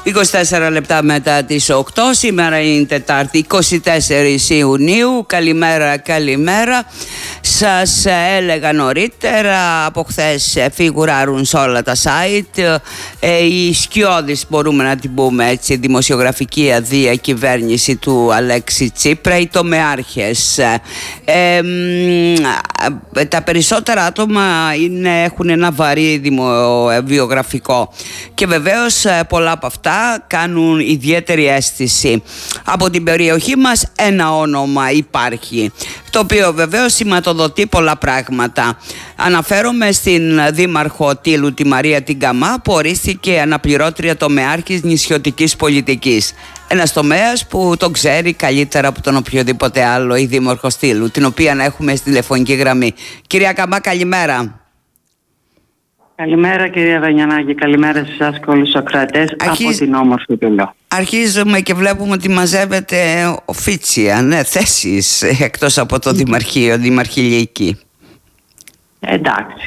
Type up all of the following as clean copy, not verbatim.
24 λεπτά μετά τις 8, σήμερα είναι Τετάρτη 24 Ιουνίου. Καλημέρα, καλημέρα. Σας έλεγα νωρίτερα, από χθες φιγουράρουν σε όλα τα site η σκιώδης, μπορούμε να την πούμε έτσι, δημοσιογραφική διακυβέρνηση του Αλέξη Τσίπρα, οι τομεάρχες. Τα περισσότερα άτομα έχουν ένα βαρύ βιογραφικό και βεβαίως πολλά από αυτά κάνουν ιδιαίτερη αίσθηση. Από την περιοχή μας ένα όνομα υπάρχει, το οποίο βεβαίως σηματοδοτεί πολλά πράγματα. Αναφέρομαι στην δήμαρχο Τύλου, τη Μαρία την Καμά, που ορίστηκε αναπληρώτρια τομεάρχης νησιωτικής πολιτικής. Ένας τομέας που τον ξέρει καλύτερα από τον οποιοδήποτε άλλο η δήμαρχος Τύλου, την οποία έχουμε στη τηλεφωνική γραμμή. Κυρία Καμά, καλημέρα. Καλημέρα κυρία Βανιανάκη, καλημέρα σε εσάς και όλους τους ακροατές από την όμορφη Τύλο. Αρχίζουμε και βλέπουμε ότι μαζεύετε οφίτσια, θέσεις εκτός από το Δημαρχείο, Δημαρχηλιακή. Εντάξει.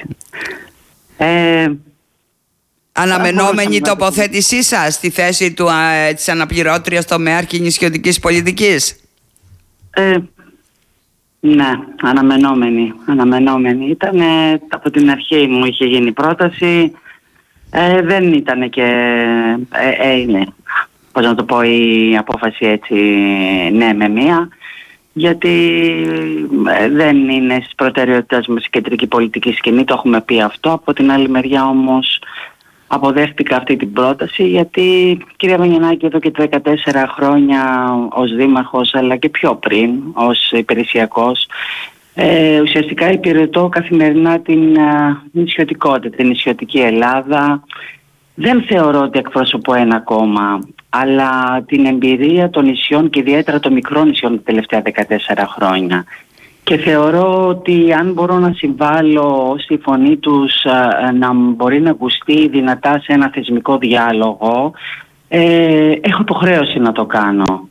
Αναμενόμενη τοποθέτησή σας στη θέση της αναπληρώτριας τομεάρχη νησιωτικής πολιτικής. Ναι, αναμενόμενη. Ήταν από την αρχή μου είχε γίνει πρόταση. Δεν ήταν και είναι, πώς να το πω, η απόφαση έτσι ναι με μία, γιατί δεν είναι στις προτεραιότητες μας η κεντρική πολιτική σκηνή, το έχουμε πει αυτό. Από την άλλη μεριά όμως αποδέχτηκα αυτή την πρόταση, γιατί κυρία Βανιανάκη, εδώ και 14 χρόνια ως δήμαρχος, αλλά και πιο πριν ως υπηρεσιακός, ουσιαστικά υπηρετώ καθημερινά την νησιωτικότητα, την νησιωτική Ελλάδα. Δεν θεωρώ ότι εκπροσωπώ ένα κόμμα, αλλά την εμπειρία των νησιών και ιδιαίτερα των μικρών νησιών τα τελευταία 14 χρόνια. Και θεωρώ ότι αν μπορώ να συμβάλλω στη φωνή τους να μπορεί να ακουστεί δυνατά σε ένα θεσμικό διάλογο, έχω υποχρέωση να το κάνω.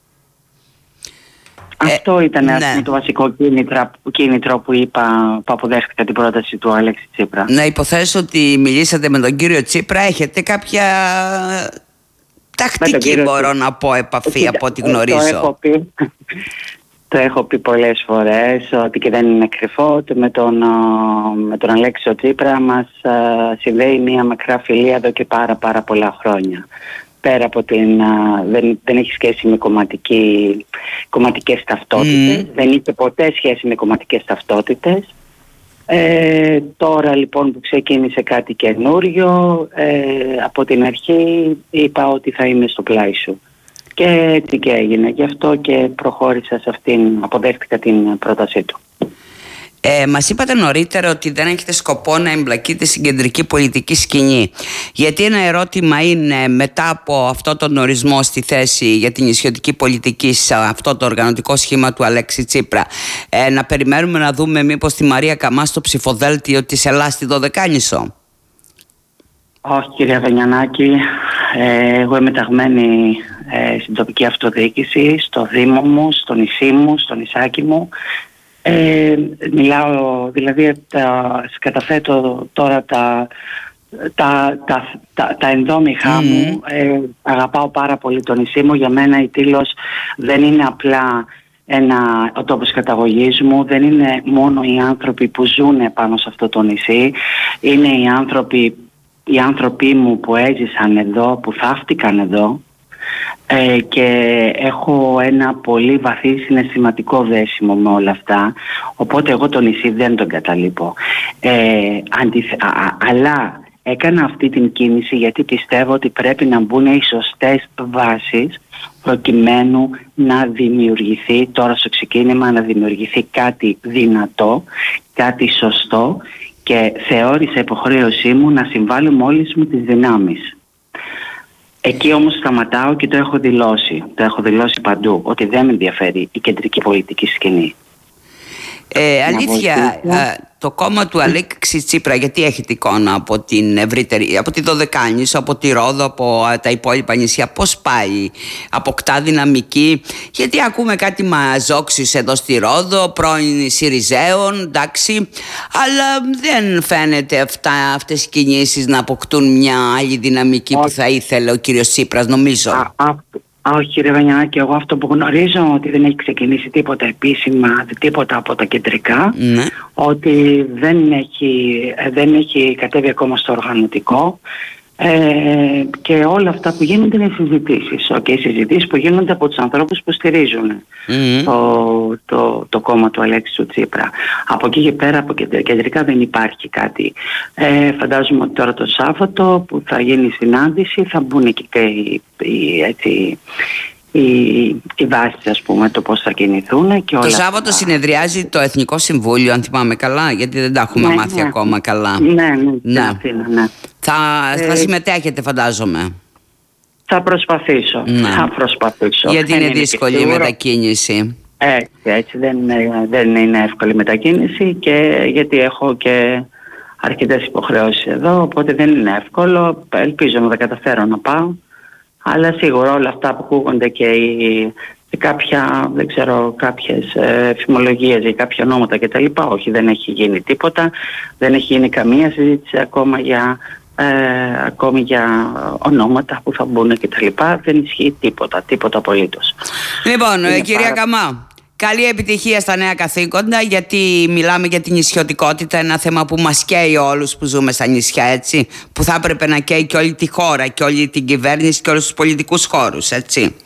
Αυτό ήταν το βασικό κίνητρο που είπα, που αποδέχτηκα την πρόταση του Αλέξη Τσίπρα. Να υποθέσω ότι μιλήσατε με τον κύριο Τσίπρα, έχετε κάποια τακτική, μπορώ να πω, επαφή από ό,τι γνωρίζω. Το έχω πει πολλές φορές ότι, και δεν είναι κρυφό, ότι με τον Αλέξη Τσίπρα μας συνδέει μια μακρά φιλία εδώ και πάρα πολλά χρόνια. Πέρα από δεν έχει σχέση με κομματικές ταυτότητες, δεν είχε ποτέ σχέση με κομματικές ταυτότητες. Τώρα λοιπόν που ξεκίνησε κάτι καινούριο, από την αρχή είπα ότι θα είμαι στο πλάι σου. Και έτσι και έγινε. Γι' αυτό και προχώρησα σε αυτήν, αποδέχτηκα την πρότασή του. Μας είπατε νωρίτερα ότι δεν έχετε σκοπό να εμπλακείτε στην κεντρική πολιτική σκηνή. Γιατί ένα ερώτημα είναι, μετά από αυτό τον ορισμό στη θέση για την νησιωτική πολιτική σε αυτό το οργανωτικό σχήμα του Αλέξη Τσίπρα, να περιμένουμε να δούμε μήπως τη Μαρία Καμά στο ψηφοδέλτιο της Ελλάς στη Δωδεκάνησο? Όχι κυρία Βανιανάκη, εγώ είμαι ταγμένη στην τοπική αυτοδιοίκηση, στο Δήμο μου, στο νησί μου, στο νησάκι μου. Μιλάω, δηλαδή καταθέτω τώρα τα ενδόμηχά μου. Αγαπάω πάρα πολύ το νησί μου. Για μένα η Τύλος δεν είναι απλά ο τόπος καταγωγής μου, δεν είναι μόνο οι άνθρωποι που ζουν πάνω σε αυτό το νησί, είναι οι άνθρωποι μου που έζησαν εδώ, που θαύτηκαν εδώ, και έχω ένα πολύ βαθύ συναισθηματικό δέσιμο με όλα αυτά, οπότε εγώ το νησί δεν τον καταλείπω, αλλά έκανα αυτή την κίνηση γιατί πιστεύω ότι πρέπει να μπουν οι σωστές βάσεις προκειμένου να δημιουργηθεί τώρα στο ξεκίνημα, να δημιουργηθεί κάτι δυνατό, κάτι σωστό, και θεώρησα υποχρέωσή μου να συμβάλλω με όλες μου τις δυνάμεις. Εκεί όμως σταματάω και το έχω δηλώσει. Το έχω δηλώσει παντού, ότι δεν με ενδιαφέρει η κεντρική πολιτική σκηνή. Αλήθεια, το κόμμα του Αλέξη Τσίπρα, γιατί έχετε εικόνα από την ευρύτερη, από τη Δωδεκάνησο, από τη Ρόδο, από τα υπόλοιπα νησιά, πώς πάει, αποκτά δυναμική? Γιατί ακούμε κάτι μαζόξεις εδώ στη Ρόδο, πρώην Συριζέων, εντάξει, αλλά δεν φαίνεται αυτές οι κινήσεις να αποκτούν μια άλλη δυναμική που θα ήθελε ο κύριος Τσίπρας, νομίζω. Όχι, κύριε Βανιανάκη, εγώ αυτό που γνωρίζω, ότι δεν έχει ξεκινήσει τίποτα επίσημα, τίποτα από τα κεντρικά, ότι δεν έχει κατέβει ακόμα στο οργανωτικό, και όλα αυτά που γίνονται είναι συζητήσεις. Οι συζητήσεις που γίνονται από τους ανθρώπους που στηρίζουν το κόμμα του Αλέξη Τσίπρα. Από εκεί και πέρα, από κεντρικά δεν υπάρχει κάτι. Φαντάζομαι ότι τώρα το Σάββατο που θα γίνει η συνάντηση θα μπουν εκεί και οι βάσεις, ας πούμε, το πώς θα κινηθούν και όλα. Το Σάββατο συνεδριάζει το Εθνικό Συμβούλιο, αν θυμάμαι καλά, γιατί δεν τα έχουμε μάθει ακόμα καλά. Ναι. Θα συμμετέχετε, φαντάζομαι. Θα προσπαθήσω. Γιατί είναι δύσκολη η μετακίνηση. Έτσι δεν είναι εύκολη η μετακίνηση, και γιατί έχω και αρκετές υποχρεώσεις εδώ, οπότε δεν είναι εύκολο. Ελπίζω να τα καταφέρω να πάω. Αλλά σίγουρα όλα αυτά που ακούγονται και κάποιες φημολογίες για κάποια ονόματα κτλ. Όχι, δεν έχει γίνει τίποτα. Δεν έχει γίνει καμία συζήτηση ακόμα ακόμη για ονόματα που θα μπουν κτλ. Δεν ισχύει τίποτα απολύτως. Λοιπόν, κυρία Καμά, καλή επιτυχία στα νέα καθήκοντα, γιατί μιλάμε για την νησιωτικότητα, ένα θέμα που μας καίει όλους που ζούμε στα νησιά, έτσι, που θα έπρεπε να καίει και όλη τη χώρα και όλη την κυβέρνηση και όλους τους πολιτικούς χώρους, έτσι.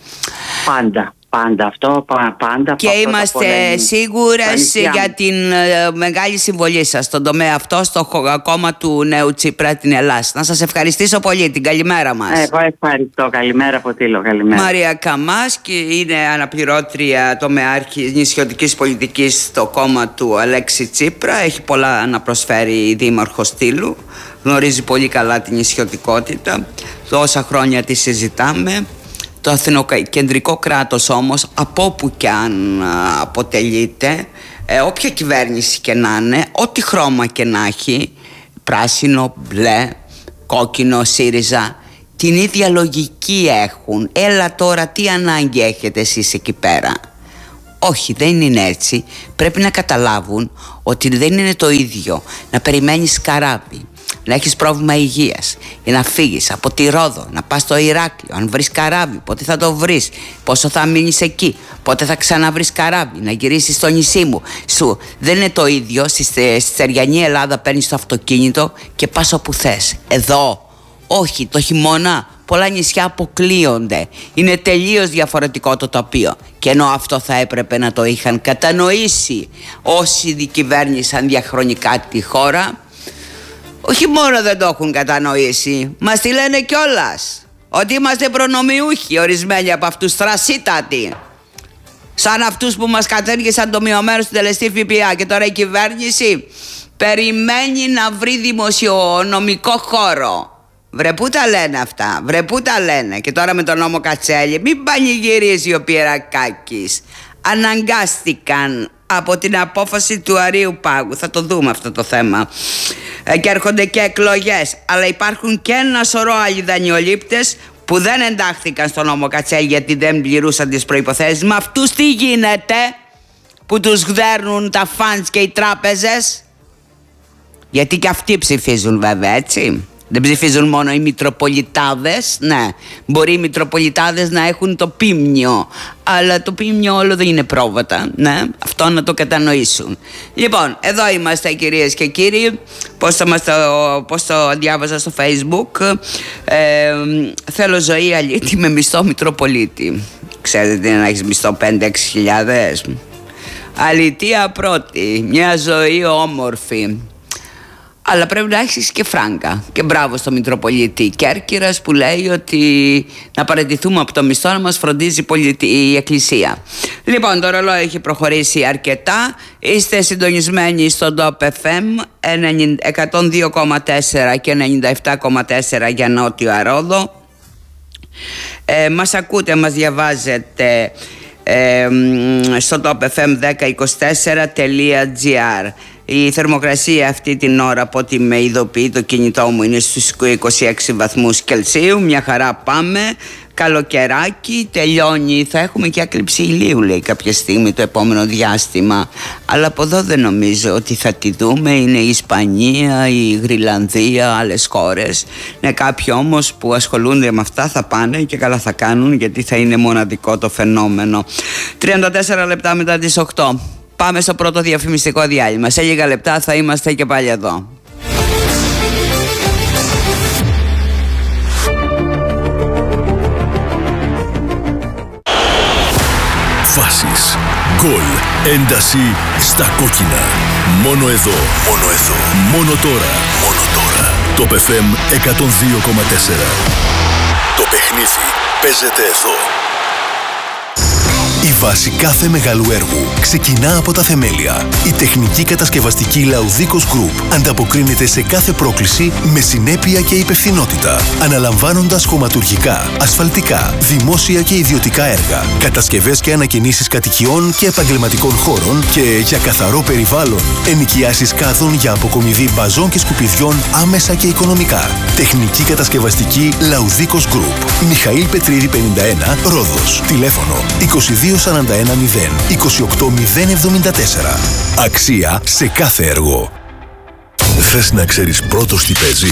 Πάντα αυτό. Και είμαστε σίγουρες για την μεγάλη συμβολή σας στον τομέα αυτό, στο κόμμα του νέου Τσίπρα, την Ελλάδα. Να σας ευχαριστήσω πολύ. Την καλημέρα μας. Εγώ ευχαριστώ. Καλημέρα από Τήλο. Καλημέρα. Μαρία Καμάς, και είναι αναπληρώτρια τομεάρχης νησιωτικής πολιτικής στο κόμμα του Αλέξη Τσίπρα. Έχει πολλά να προσφέρει η δήμαρχος Τήλου. Γνωρίζει πολύ καλά την νησιωτικότητα. Τόσα χρόνια τη συζητάμε. Το κεντρικό κράτος όμως, από όπου και αν αποτελείται, όποια κυβέρνηση και να είναι, ό,τι χρώμα και να έχει, πράσινο, μπλε, κόκκινο, ΣΥΡΙΖΑ, την ίδια λογική έχουν. Έλα τώρα, τι ανάγκη έχετε εσείς εκεί πέρα? Όχι, δεν είναι έτσι. Πρέπει να καταλάβουν ότι δεν είναι το ίδιο να περιμένεις καράβι, να έχεις πρόβλημα υγείας για να φύγεις από τη Ρόδο, να πας στο Ηράκλειο, αν βρεις καράβι, πότε θα το βρεις, πόσο θα μείνεις εκεί, πότε θα ξαναβρεις καράβι, να γυρίσεις στο νησί σου. Δεν είναι το ίδιο. Στη στεριανή Ελλάδα παίρνεις το αυτοκίνητο και πας όπου θες. Εδώ, όχι, το χειμώνα πολλά νησιά αποκλείονται. Είναι τελείως διαφορετικό το τοπίο. Και ενώ αυτό θα έπρεπε να το είχαν κατανοήσει όσοι δικυβέρνησαν διαχρονικά τη χώρα, όχι μόνο δεν το έχουν κατανοήσει, μας τη λένε κιόλας ότι είμαστε προνομιούχοι, ορισμένοι από αυτούς θρασίτατοι, σαν αυτούς που μας κατέργησαν το μειωμένο συντελεστή ΦΠΑ. Και τώρα η κυβέρνηση περιμένει να βρει δημοσιονομικό χώρο. Βρε πού τα λένε αυτά, βρε πού τα λένε. Και τώρα με τον νόμο Κατσέλη, μην πανηγυρίζει ο Πιερακάκης. Αναγκάστηκαν από την απόφαση του Αρείου Πάγου, θα το δούμε αυτό το θέμα, και έρχονται και εκλογές, αλλά υπάρχουν και ένα σωρό άλλοι δανειολήπτες που δεν εντάχθηκαν στον νόμο Κατσέλη γιατί δεν πληρούσαν τις προϋποθέσεις. Με αυτούς τι γίνεται που τους γδέρνουν τα φαντς και οι τράπεζες? Γιατί και αυτοί ψηφίζουν βέβαια, έτσι. Δεν ψηφίζουν μόνο οι Μητροπολιτάδες. Ναι, μπορεί οι Μητροπολιτάδες να έχουν το πίμνιο, αλλά το πίμνιο όλο δεν είναι πρόβατα. Ναι, αυτό να το κατανοήσουν. Λοιπόν, εδώ είμαστε κυρίες και κύριοι. Πώς το διάβαζα στο Facebook. Θέλω ζωή αλήτη με μισθό Μητροπολίτη. Ξέρετε τι είναι να έχεις μισθό 5-6 χιλιάδες? Αλητία πρώτη. Μια ζωή όμορφη. Αλλά πρέπει να έχεις και φράγκα. Και μπράβο στο Μητροπολίτη Κέρκυρας που λέει ότι να παραιτηθούμε από το μισθό να μας φροντίζει η Εκκλησία. Λοιπόν, το ρολόι έχει προχωρήσει αρκετά. Είστε συντονισμένοι στο Top FM 102,4 και 97,4 για Νότιο Αρόδο. Μας ακούτε, μας διαβάζετε στο topfm1024.gr. Η θερμοκρασία αυτή την ώρα, από ό,τι με ειδοποιεί το κινητό μου, είναι στους 26 βαθμούς Κελσίου. Μια χαρά πάμε. Καλοκαιράκι, τελειώνει. Θα έχουμε και έκλειψη ηλίου, λέει, κάποια στιγμή το επόμενο διάστημα. Αλλά από εδώ δεν νομίζω ότι θα τη δούμε. Είναι η Ισπανία, η Γρυλανδία, άλλες χώρες. Ναι, κάποιοι όμως που ασχολούνται με αυτά θα πάνε και καλά θα κάνουν, γιατί θα είναι μοναδικό το φαινόμενο. 34 λεπτά μετά τις 8. Πάμε στο πρώτο διαφημιστικό διάλειμμα. Σε λίγα λεπτά θα είμαστε και πάλι εδώ. Φάσεις, γκολ, ένταση στα κόκκινα. Μόνο εδώ, μόνο τώρα. Το FM 102,4. Το παιχνίδι παίζεται εδώ. Η βάση κάθε μεγάλου έργου ξεκινά από τα θεμέλια. Η τεχνική κατασκευαστική Laudicos Group ανταποκρίνεται σε κάθε πρόκληση με συνέπεια και υπευθυνότητα, αναλαμβάνοντας χωματουργικά, ασφαλτικά, δημόσια και ιδιωτικά έργα, κατασκευές και ανακαινήσεις κατοικιών και επαγγελματικών χώρων και για καθαρό περιβάλλον, ενοικιάσεις κάδων για αποκομιδή μπαζών και σκουπιδιών άμεσα και οικονομικά. Τεχνική κατασκευαστική Laudicos Group. Μιχαήλ Πετρίδη 51, Ρόδος. Τηλέφωνο 2241 28074. Αξία σε κάθε έργο. Θες να ξέρεις πρώτος τι παίζει?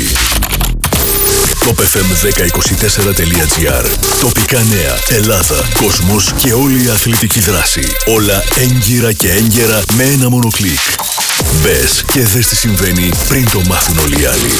topfm1024.gr. Τοπικά νέα, Ελλάδα, κόσμος και όλη η αθλητική δράση. Όλα έγκυρα και έγκαιρα με ένα μόνο κλικ. Μπες και δες τι συμβαίνει πριν το μάθουν όλοι οι άλλοι.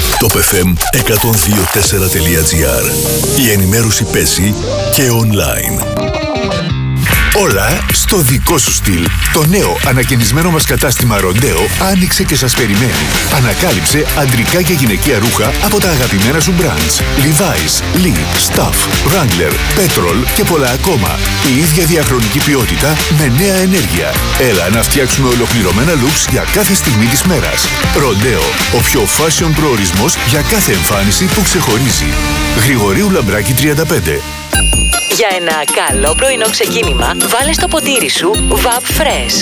topfm1024.gr. Η ενημέρωση παίζει και online. Όλα στο δικό σου στυλ. Το νέο ανακαινισμένο μας κατάστημα Ροντέο άνοιξε και σας περιμένει. Ανακάλυψε αντρικά και γυναικεία ρούχα από τα αγαπημένα σου brands. Levi's, Lee, Stuff, Wrangler, Petrol και πολλά ακόμα. Η ίδια διαχρονική ποιότητα με νέα ενέργεια. Έλα να φτιάξουμε ολοκληρωμένα looks για κάθε στιγμή της μέρας. Ροντέο, ο πιο fashion προορισμός για κάθε εμφάνιση που ξεχωρίζει. Γρηγορίου Λαμπράκη 35. Για ένα καλό πρωινό ξεκίνημα, βάλε στο ποτήρι σου Vap Fresh.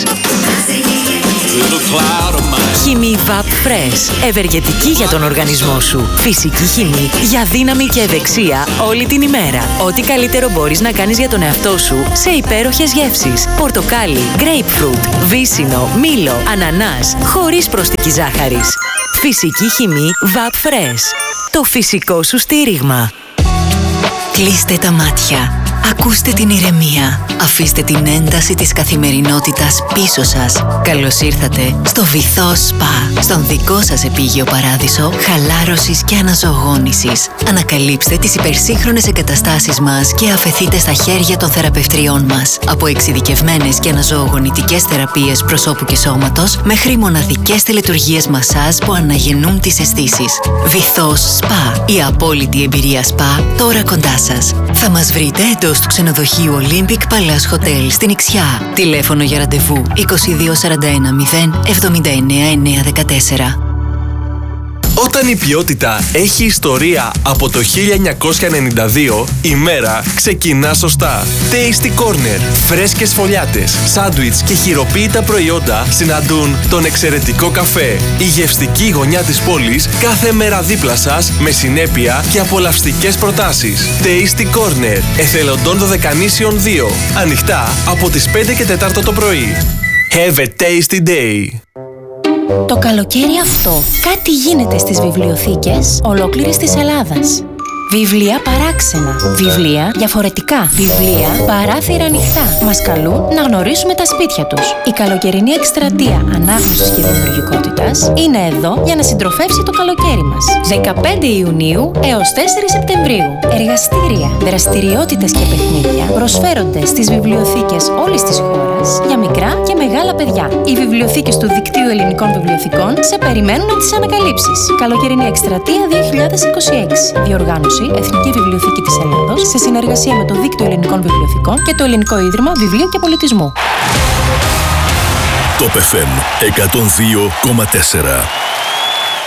Χυμή Vap Fresh. Ευεργετική για τον οργανισμό σου. Φυσική χυμή για δύναμη και ευεξία όλη την ημέρα. Ό,τι καλύτερο μπορείς να κάνεις για τον εαυτό σου σε υπέροχες γεύσεις. Πορτοκάλι, grapefruit, βύσσινο, μήλο, ανανάς, χωρίς προστική ζάχαρης. Φυσική χυμή Vap Fresh. Το φυσικό σου στήριγμα. Κλείστε τα μάτια. Ακούστε την ηρεμία. Αφήστε την ένταση της καθημερινότητας πίσω σας. Καλώς ήρθατε στο Βυθό Σπα, στον δικό σας επίγειο παράδεισο χαλάρωσης και αναζωογόνησης. Ανακαλύψτε τις υπερσύγχρονες εγκαταστάσεις μας και αφεθείτε στα χέρια των θεραπευτριών μας. Από εξειδικευμένες και αναζωογονητικές θεραπείες προσώπου και σώματος μέχρι μοναδικές τελετουργίες μασάζ που αναγεννούν τις αισθήσεις. Βυθό Σπα, η απόλυτη εμπειρία σπα τώρα κοντά σας. Θα μας βρείτε εντός του ξενοδοχείου Olympic Palace Hotel στην Ιξιά. Τηλέφωνο για ραντεβού 2241 0 79 914. Όταν η ποιότητα έχει ιστορία από το 1992, η μέρα ξεκινά σωστά. Tasty Corner, φρέσκες φωλιάτες, σάντουιτς και χειροποίητα προϊόντα συναντούν τον εξαιρετικό καφέ. Η γευστική γωνιά της πόλης κάθε μέρα δίπλα σας με συνέπεια και απολαυστικές προτάσεις. Tasty Corner, Εθελοντών Δωδεκανήσιων 2. Ανοιχτά από τις 5 και 4 το πρωί. Have a tasty day. Το καλοκαίρι αυτό κάτι γίνεται στις βιβλιοθήκες ολόκληρης της Ελλάδας. Βιβλία παράξενα, βιβλία διαφορετικά, βιβλία παράθυρα ανοιχτά. Μας καλούν να γνωρίσουμε τα σπίτια τους. Η καλοκαιρινή εκστρατεία ανάγνωσης και δημιουργικότητας είναι εδώ για να συντροφεύσει το καλοκαίρι μας. 15 Ιουνίου έως 4 Σεπτεμβρίου. Εργαστήρια, δραστηριότητες και παιχνίδια προσφέρονται στις βιβλιοθήκες όλης της χώρας για μικρά και μεγάλα παιδιά. Οι βιβλιοθήκες του Δικτύου Ελληνικών Βιβλιοθηκών σε περιμένουν να τις ανακαλύψεις. Καλοκαιρινή εκστρατεία 2026. Διοργάνωση Εθνική Βιβλιοθήκη της Ελλάδος σε συνεργασία με το Δίκτυο Ελληνικών Βιβλιοθηκών και το Ελληνικό Ίδρυμα Βιβλίου και Πολιτισμού. Top FM 102,4.